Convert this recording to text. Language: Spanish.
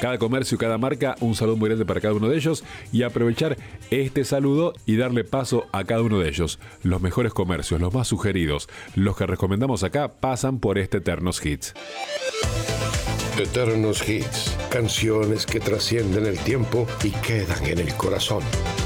Cada comercio, cada marca, un saludo muy grande para cada uno de ellos y aprovechar este saludo y darle paso a cada uno de ellos. Los mejores comercios, los más sugeridos, los que recomendamos acá, pasan por este Eternos Hits. Eternos Hits, canciones que trascienden el tiempo y quedan en el corazón.